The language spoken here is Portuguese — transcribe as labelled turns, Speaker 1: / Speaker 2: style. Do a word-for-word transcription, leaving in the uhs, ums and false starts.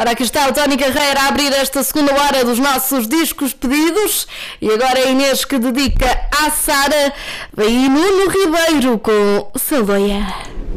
Speaker 1: Ora, aqui está o Tony Carreira a abrir esta segunda hora dos nossos discos pedidos. E agora é a Inês que dedica à Sara. E Nuno Ribeiro com Saldoia.